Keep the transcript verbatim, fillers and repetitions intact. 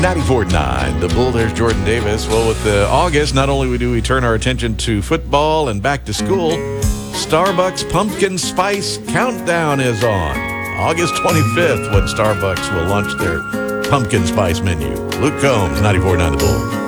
ninety-four point nine, The Bull. There's Jordan Davis. Well, with the August, not only do we turn our attention to football and back to school, Starbucks Pumpkin Spice Countdown is on. August twenty-fifth, when Starbucks will launch their pumpkin spice menu. Luke Combs, ninety-four point nine The Bull.